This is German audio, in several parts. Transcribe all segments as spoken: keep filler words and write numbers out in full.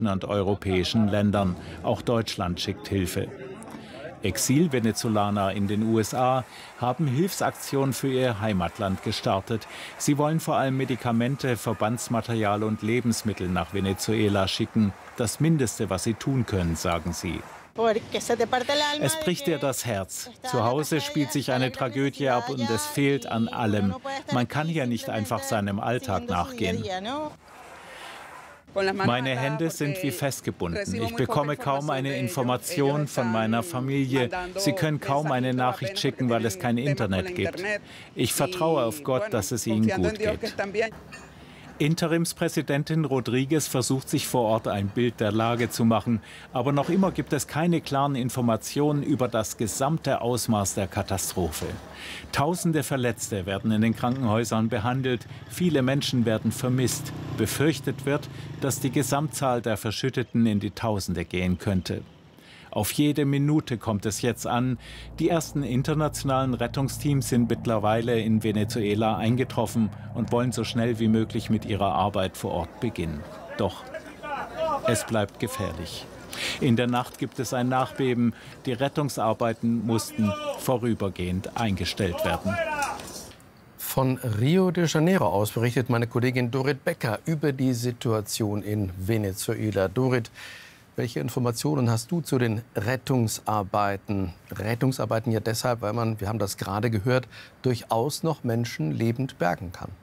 und europäischen Ländern. Auch Deutschland schickt Hilfe. Exil-Venezolaner in den U S A haben Hilfsaktionen für ihr Heimatland gestartet. Sie wollen vor allem Medikamente, Verbandsmaterial und Lebensmittel nach Venezuela schicken. Das Mindeste, was sie tun können, sagen sie. Es bricht dir das Herz. Zu Hause spielt sich eine Tragödie ab und es fehlt an allem. Man kann hier nicht einfach seinem Alltag nachgehen. Meine Hände sind wie festgebunden. Ich bekomme kaum eine Information von meiner Familie. Sie können kaum eine Nachricht schicken, weil es kein Internet gibt. Ich vertraue auf Gott, dass es ihnen gut geht. Interimspräsidentin Rodriguez versucht sich vor Ort ein Bild der Lage zu machen. Aber noch immer gibt es keine klaren Informationen über das gesamte Ausmaß der Katastrophe. Tausende Verletzte werden in den Krankenhäusern behandelt. Viele Menschen werden vermisst. Befürchtet wird, dass die Gesamtzahl der Verschütteten in die Tausende gehen könnte. Auf jede Minute kommt es jetzt an. Die ersten internationalen Rettungsteams sind mittlerweile in Venezuela eingetroffen und wollen so schnell wie möglich mit ihrer Arbeit vor Ort beginnen. Doch es bleibt gefährlich. In der Nacht gibt es ein Nachbeben. Die Rettungsarbeiten mussten vorübergehend eingestellt werden. Von Rio de Janeiro aus berichtet meine Kollegin Dorit Becker über die Situation in Venezuela. Dorit, welche Informationen hast du zu den Rettungsarbeiten? Rettungsarbeiten ja deshalb, weil man, wir haben das gerade gehört, durchaus noch Menschen lebend bergen kann.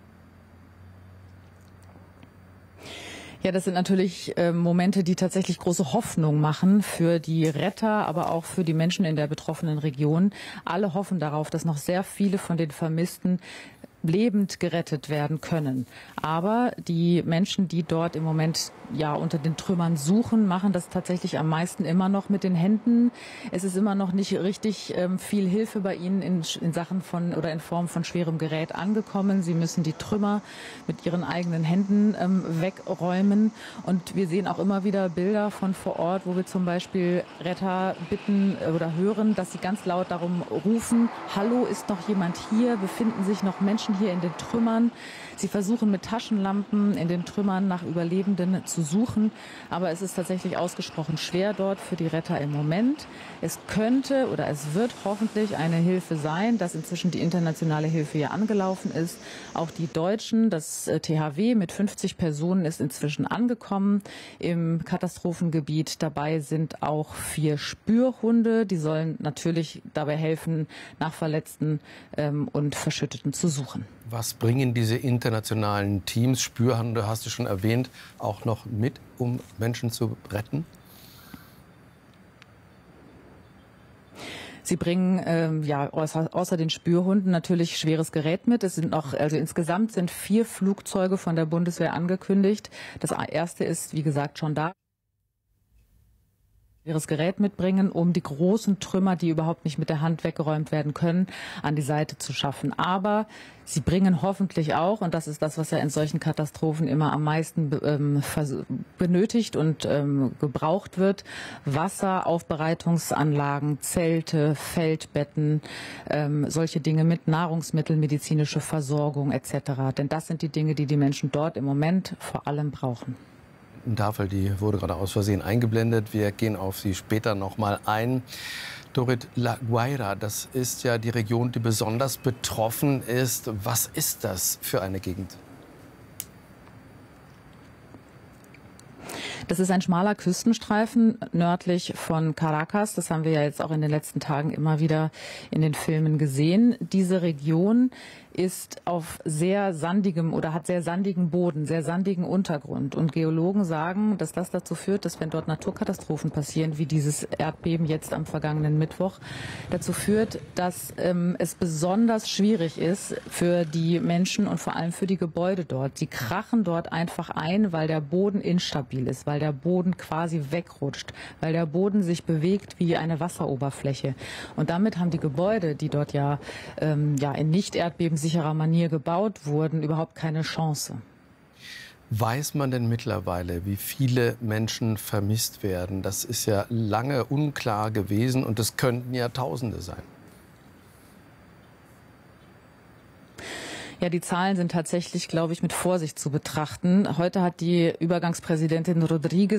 Ja, das sind natürlich äh, Momente, die tatsächlich große Hoffnung machen für die Retter, aber auch für die Menschen in der betroffenen Region. Alle hoffen darauf, dass noch sehr viele von den Vermissten lebend gerettet werden können. Aber die Menschen, die dort im Moment ja unter den Trümmern suchen, machen das tatsächlich am meisten immer noch mit den Händen. Es ist immer noch nicht richtig ähm, viel Hilfe bei ihnen in, in Sachen von oder in Form von schwerem Gerät angekommen. Sie müssen die Trümmer mit ihren eigenen Händen ähm, wegräumen. Und wir sehen auch immer wieder Bilder von vor Ort, wo wir zum Beispiel Retter bitten oder hören, dass sie ganz laut darum rufen: Hallo, ist noch jemand hier? Befinden sich noch Menschen hier in den Trümmern? Sie versuchen mit Taschenlampen in den Trümmern nach Überlebenden zu suchen, aber es ist tatsächlich ausgesprochen schwer dort für die Retter im Moment. Es könnte oder es wird hoffentlich eine Hilfe sein, dass inzwischen die internationale Hilfe hier angelaufen ist. Auch die Deutschen, das T H W mit fünfzig Personen ist inzwischen angekommen im Katastrophengebiet. Dabei sind auch vier Spürhunde, die sollen natürlich dabei helfen, nach Verletzten ähm, und Verschütteten zu suchen. Was bringen diese internationalen Teams, Spürhunde hast du schon erwähnt, auch noch mit, um Menschen zu retten? Sie bringen ähm, ja außer, außer den Spürhunden natürlich schweres Gerät mit. Es sind noch, also insgesamt sind vier Flugzeuge von der Bundeswehr angekündigt. Das erste ist, wie gesagt, schon da. Ihres Gerät mitbringen, um die großen Trümmer, die überhaupt nicht mit der Hand weggeräumt werden können, an die Seite zu schaffen. Aber sie bringen hoffentlich auch, und das ist das, was ja in solchen Katastrophen immer am meisten ähm, benötigt und ähm, gebraucht wird, Wasser, Aufbereitungsanlagen, Zelte, Feldbetten, ähm, solche Dinge mit Nahrungsmitteln, medizinische Versorgung et cetera. Denn das sind die Dinge, die die Menschen dort im Moment vor allem brauchen. Eine Tafel, die wurde gerade aus Versehen eingeblendet. Wir gehen auf sie später noch mal ein. Dorit, La Guaira, das ist ja die Region, die besonders betroffen ist. Was ist das für eine Gegend? Das ist ein schmaler Küstenstreifen nördlich von Caracas. Das haben wir ja jetzt auch in den letzten Tagen immer wieder in den Filmen gesehen. Diese Region ist auf sehr sandigem oder hat sehr sandigen Boden, sehr sandigen Untergrund. Und Geologen sagen, dass das dazu führt, dass wenn dort Naturkatastrophen passieren, wie dieses Erdbeben jetzt am vergangenen Mittwoch, dazu führt, dass ähm, es besonders schwierig ist für die Menschen und vor allem für die Gebäude dort. Sie krachen dort einfach ein, weil der Boden instabil ist, weil der Boden quasi wegrutscht, weil der Boden sich bewegt wie eine Wasseroberfläche. Und damit haben die Gebäude, die dort ja, ähm, ja in nicht erdbebensicherer Manier gebaut wurden, überhaupt keine Chance. Weiß man denn mittlerweile, wie viele Menschen vermisst werden? Das ist ja lange unklar gewesen und es könnten ja Tausende sein. Ja, die Zahlen sind tatsächlich, glaube ich, mit Vorsicht zu betrachten. Heute hat die Übergangspräsidentin Rodriguez